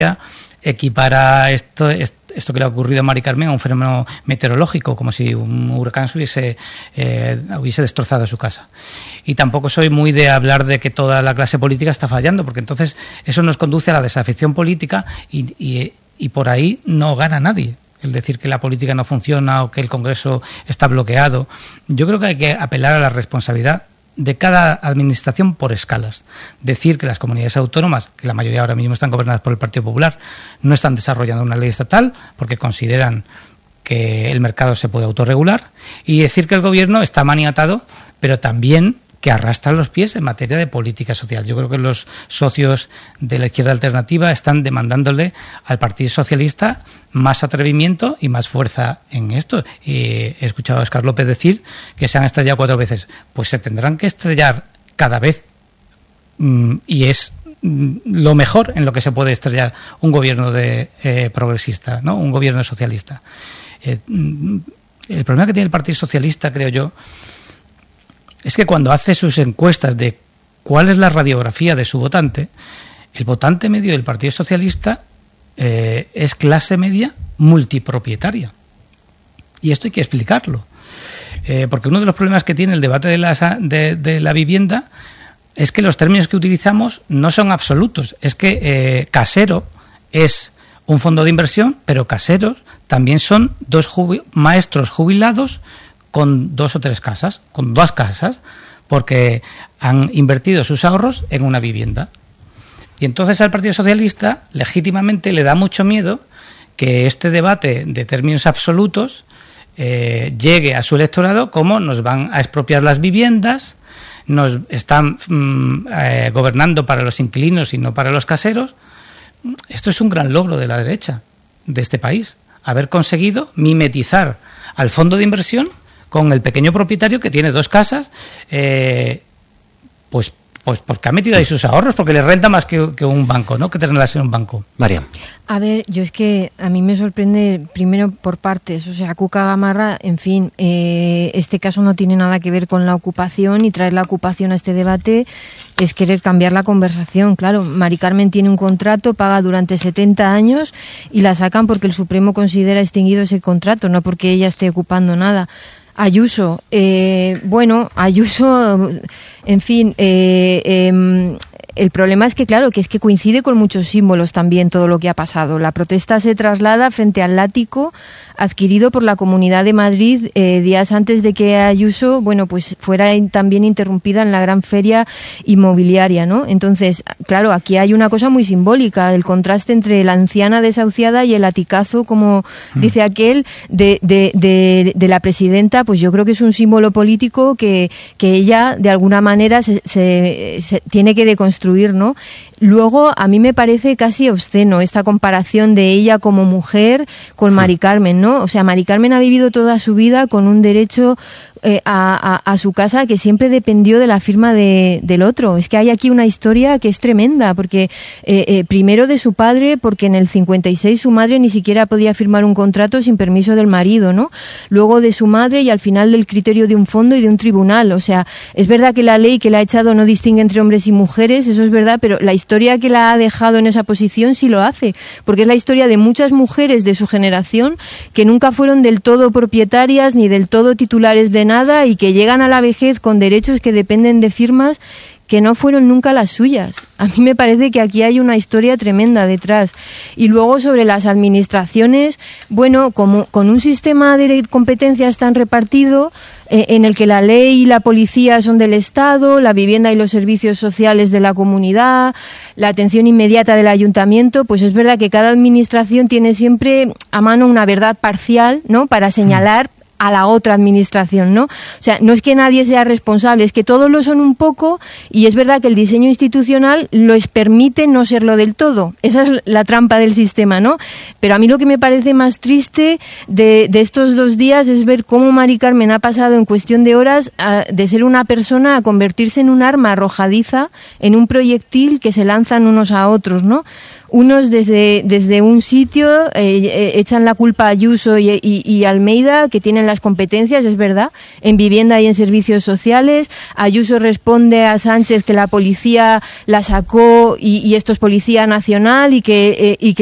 equipara esto que le ha ocurrido a Mari Carmen a un fenómeno meteorológico, como si un huracán hubiese destrozado su casa. Y tampoco soy muy de hablar de que toda la clase política está fallando, porque entonces eso nos conduce a la desafección política y por ahí no gana nadie. El decir que la política no funciona o que el Congreso está bloqueado. Yo creo que hay que apelar a la responsabilidad de cada administración por escalas. Decir que las comunidades autónomas, que la mayoría ahora mismo están gobernadas por el Partido Popular, no están desarrollando una ley estatal porque consideran que el mercado se puede autorregular, y decir que el Gobierno está maniatado, pero también que arrastra los pies en materia de política social. Yo creo que los socios de la izquierda alternativa están demandándole al Partido Socialista más atrevimiento y más fuerza en esto. He escuchado a Óscar López decir que se han estrellado 4 veces. Pues se tendrán que estrellar cada vez, y es lo mejor en lo que se puede estrellar un gobierno progresista, ¿no? Un gobierno socialista. El problema que tiene el Partido Socialista, creo yo, es que cuando hace sus encuestas de cuál es la radiografía de su votante, el votante medio del Partido Socialista es clase media multipropietaria. Y esto hay que explicarlo. Porque uno de los problemas que tiene el debate de la vivienda es que los términos que utilizamos no son absolutos. Es que casero es un fondo de inversión, pero caseros también son 2 maestros jubilados con 2 o 3 casas, con 2 casas, porque han invertido sus ahorros en una vivienda. Y entonces al Partido Socialista legítimamente le da mucho miedo que este debate de términos absolutos llegue a su electorado como nos van a expropiar las viviendas, nos están gobernando para los inquilinos y no para los caseros. Esto es un gran logro de la derecha de este país, haber conseguido mimetizar al fondo de inversión con el pequeño propietario que tiene 2 casas, pues porque ha metido ahí sus ahorros, porque le renta más que un banco, ¿no? Que tenerlas en un banco. María. A ver, yo es que a mí me sorprende primero por partes, o sea, Cuca Gamarra, en fin, este caso no tiene nada que ver con la ocupación, y traer la ocupación a este debate es querer cambiar la conversación. Claro, Mari Carmen tiene un contrato, paga durante 70 años y la sacan porque el Supremo considera extinguido ese contrato, no porque ella esté ocupando nada. Ayuso, Ayuso, en fin, el problema es que, claro, que coincide con muchos símbolos también todo lo que ha pasado. La protesta se traslada frente al látigo adquirido por la Comunidad de Madrid días antes de que Ayuso, pues fuera también interrumpida en la gran feria inmobiliaria, ¿no? Entonces, claro, aquí hay una cosa muy simbólica, el contraste entre la anciana desahuciada y el latigazo, como dice aquel, de la presidenta. Pues yo creo que es un símbolo político que ella, de alguna manera, se tiene que deconstruir, ¿no? Luego, a mí me parece casi obsceno esta comparación de ella como mujer con Mari Carmen, ¿no? O sea, Mari Carmen ha vivido toda su vida con un derecho a su casa que siempre dependió de la firma del otro. Es que hay aquí una historia que es tremenda, porque primero de su padre, porque en el 56 su madre ni siquiera podía firmar un contrato sin permiso del marido, ¿no? Luego de su madre, y al final del criterio de un fondo y de un tribunal. O sea, es verdad que la ley que la ha echado no distingue entre hombres y mujeres, eso es verdad, pero la historia que la ha dejado en esa posición sí lo hace, porque es la historia de muchas mujeres de su generación que nunca fueron del todo propietarias ni del todo titulares de nada, y que llegan a la vejez con derechos que dependen de firmas que no fueron nunca las suyas. A mí me parece que aquí hay una historia tremenda detrás. Y luego sobre las administraciones, como con un sistema de competencias tan repartido, en el que la ley y la policía son del Estado, la vivienda y los servicios sociales de la comunidad, la atención inmediata del ayuntamiento, pues es verdad que cada administración tiene siempre a mano una verdad parcial, ¿no?, para señalar a la otra administración, ¿no? O sea, no es que nadie sea responsable, es que todos lo son un poco, y es verdad que el diseño institucional les permite no serlo del todo. Esa es la trampa del sistema, ¿no? Pero a mí lo que me parece más triste de estos 2 días es ver cómo Mari Carmen ha pasado en cuestión de horas de ser una persona a convertirse en un arma arrojadiza, en un proyectil que se lanzan unos a otros, ¿no? unos desde un sitio echan la culpa a Ayuso y Almeida, que tienen las competencias, es verdad, en vivienda y en servicios sociales. Ayuso responde a Sánchez que la policía la sacó y esto es Policía Nacional y que